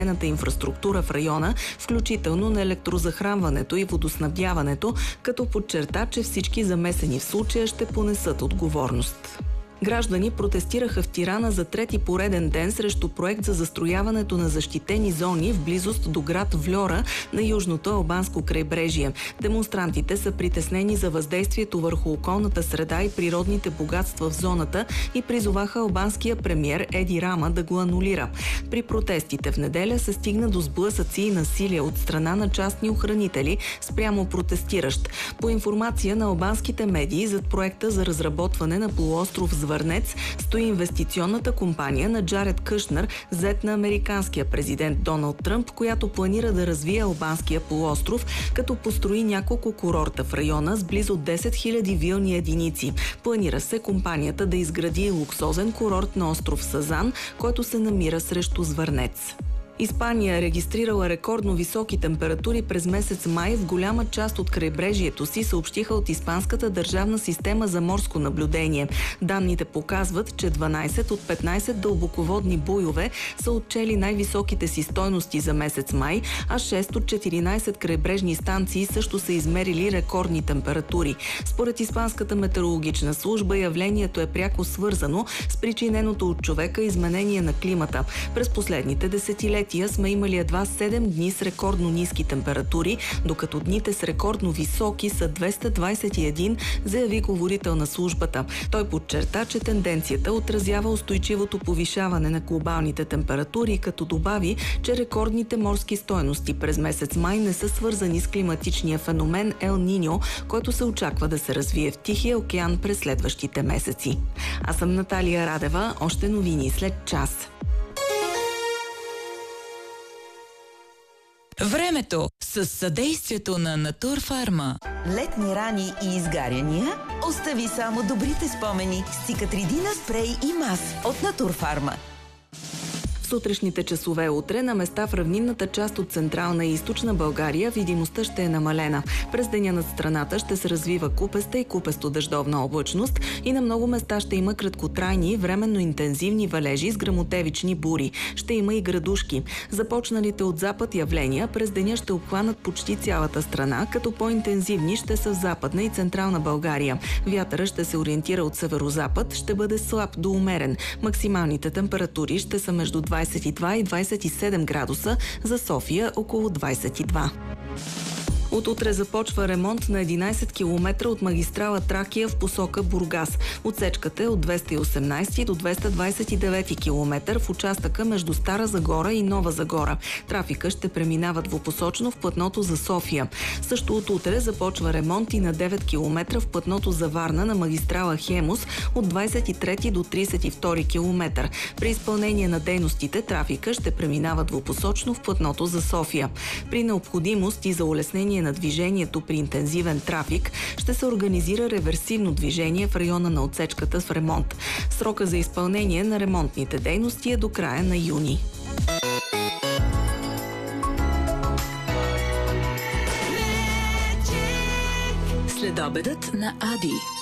инфраструктура в района, включително на електрозахранването и водоснабдяването, като подчерта, че всички замесени в случая ще понесат отговорност. Граждани протестираха в Тирана за трети пореден ден срещу проект за застрояването на защитени зони в близост до град Вльора на южното албанско крайбрежие. Демонстрантите са притеснени за въздействието върху околната среда и природните богатства в зоната и призоваха албанския премиер Еди Рама да го анулира. При протестите в неделя се стигна до сблъсъци и насилие от страна на частни охранители спрямо протестиращ. По информация на албанските медии, зад проекта за разработване на полуостров Звърнец стои инвестиционната компания на Джаред Кушнер, зет на американския президент Доналд Тръмп, която планира да развие албанския полуостров, като построи няколко курорта в района с близо 10 000 вилни единици. Планира се компанията да изгради луксозен курорт на остров Сазан, който се намира срещу Звърнец. Испания е регистрирала рекордно високи температури през месец май в голяма част от крайбрежието си, съобщиха от Испанската държавна система за морско наблюдение. Данните показват, че 12 от 15 дълбоководни буйове са отчели най-високите си стойности за месец май, а 6 от 14 крайбрежни станции също са измерили рекордни температури. Според Испанската метеорологична служба, явлението е пряко свързано с причиненото от човека изменение на климата. През последните десетилетия сме имали едва 7 дни с рекордно ниски температури, докато дните с рекордно високи са 221, заяви говорител на службата. Той подчерта, че тенденцията отразява устойчивото повишаване на глобалните температури, като добави, че рекордните морски стойности през месец май не са свързани с климатичния феномен Ел Ниньо, който се очаква да се развие в Тихия океан през следващите месеци. Аз съм Наталия Радева, още новини след час. Времето с съдействието на Натурфарма. Летни рани и изгаряния? Остави само добрите спомени с Цикатридина спрей и мас от Натурфарма. Сутрешните часове утре на места в равнинната част от Централна и Източна България видимостта ще е намалена. През деня над страната ще се развива купеста и купесто-дъждовна облачност и на много места ще има краткотрайни, временно интензивни валежи с гръмотевични бури. Ще има и градушки. Започналите от запад явления през деня ще обхванат почти цялата страна, като по-интензивни ще са в Западна и Централна България. Вятъра ще се ориентира от северозапад, ще бъде слаб до умерен. Максималните температури ще са между 22 и 27 градуса, за София около 22. От утре започва ремонт на 11 км от магистрала Тракия в посока Бургас. Отсечката е от 218 до 229 км в участъка между Стара Загора и Нова Загора. Трафика ще преминава двупосочно в платното за София. Също от утре започва ремонт и на 9 км в платното за Варна на магистрала Хемус от 23 до 32 км. При изпълнение на дейностите трафика ще преминава двупосочно в платното за София. При необходимост и за улеснение на движението при интензивен трафик ще се организира реверсивно движение в района на отсечката в ремонт. Срока за изпълнение на ремонтните дейности е до края на юни. Следобедът на Ади.